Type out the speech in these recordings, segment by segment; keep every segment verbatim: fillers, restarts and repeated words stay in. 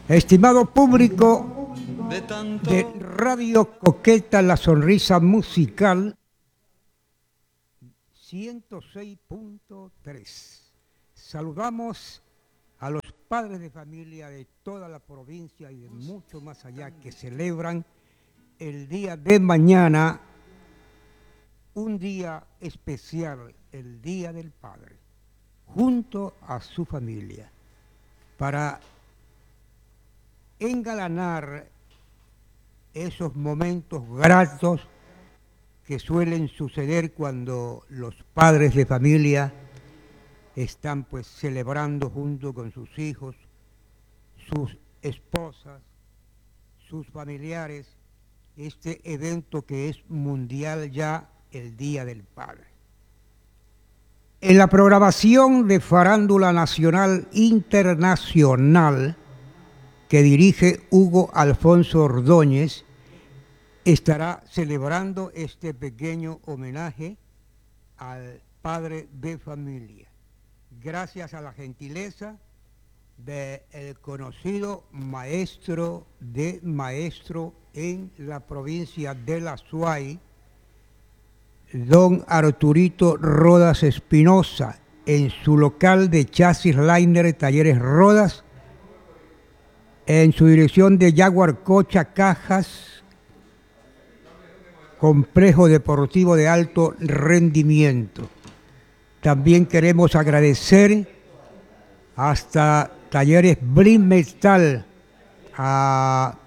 Estimado público de Radio Coqueta, La Sonrisa Musical ciento seis punto tres. Saludamos a los padres de familia de toda la provincia y de mucho más allá que celebran el día de mañana, un día especial, el Día del Padre, junto a su familia, para engalanar esos momentos gratos que suelen suceder cuando los padres de familia están pues celebrando junto con sus hijos, sus esposas, sus familiares, este evento que es mundial ya, el Día del Padre. En la programación de Farándula Nacional Internacional que dirige Hugo Alfonso Ordóñez, estará celebrando este pequeño homenaje al padre de familia, gracias a la gentileza del conocido maestro de maestro en la provincia de La Suay, don Arturito Rodas Espinosa, en su local de Chasis Liner Talleres Rodas, en su dirección de Jaguar Cocha Cajas, complejo deportivo de alto rendimiento. También queremos agradecer hasta Talleres Blin Metal a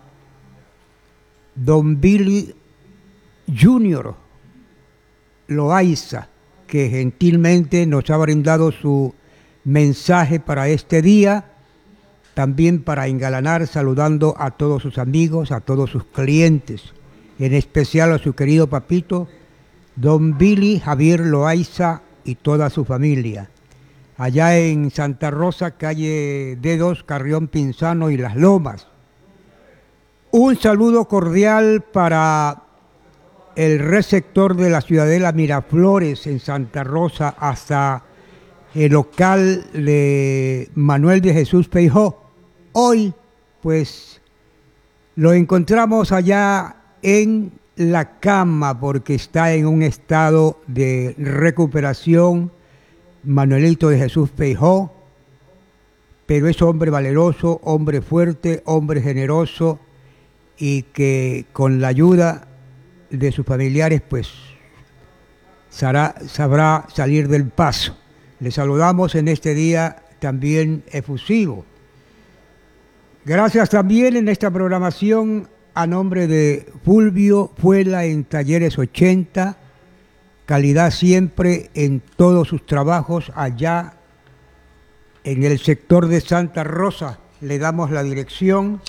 don Billy Junior Loaiza, que gentilmente nos ha brindado su mensaje para este día, también para engalanar, saludando a todos sus amigos, a todos sus clientes, en especial a su querido papito, don Billy Javier Loaiza y toda su familia. Allá en Santa Rosa, calle D dos, Carrión Pinzano y Las Lomas. Un saludo cordial para el receptor de la Ciudadela Miraflores en Santa Rosa, hasta el local de Manuel de Jesús Feijó. Hoy, pues, lo encontramos allá en la cama porque está en un estado de recuperación, Manuelito de Jesús Feijó, pero es hombre valeroso, hombre fuerte, hombre generoso, y que con la ayuda de sus familiares, pues, sabrá, sabrá salir del paso. Le saludamos en este día también efusivo. Gracias también en esta programación a nombre de Fulvio Fuela en Talleres ochenta, calidad siempre en todos sus trabajos allá en el sector de Santa Rosa. Le damos la dirección: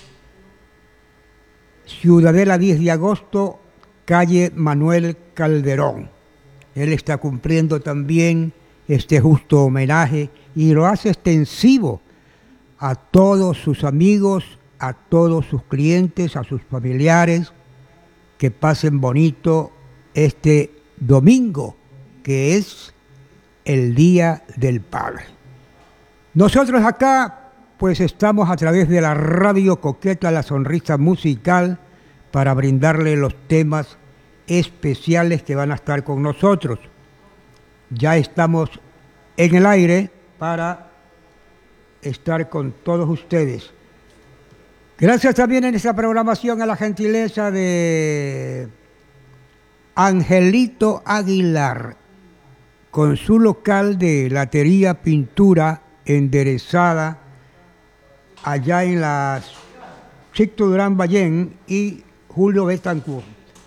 Ciudadela diez de agosto, calle Manuel Calderón. Él está cumpliendo también este justo homenaje y lo hace extensivo a todos sus amigos, a todos sus clientes, a sus familiares, que pasen bonito este domingo, que es el Día del Padre. Nosotros acá, pues, estamos a través de la Radio Coqueta, La Sonrisa Musical, para brindarle los temas especiales que van a estar con nosotros. Ya estamos en el aire para estar con todos ustedes. Gracias también en esta programación a la gentileza de Angelito Aguilar, con su local de latería pintura enderezada allá en la Sixto Durán Ballén y Julio Betancourt.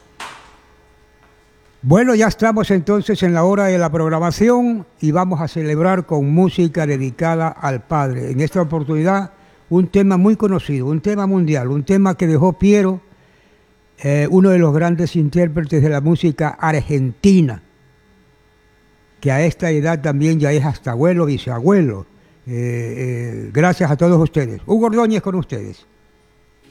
Bueno, ya estamos entonces en la hora de la programación y vamos a celebrar con música dedicada al Padre. En esta oportunidad, un tema muy conocido, un tema mundial, un tema que dejó Piero, eh, uno de los grandes intérpretes de la música argentina, que a esta edad también ya es hasta abuelo, bisabuelo. Eh, eh, gracias a todos ustedes. Hugo Ordóñez con ustedes.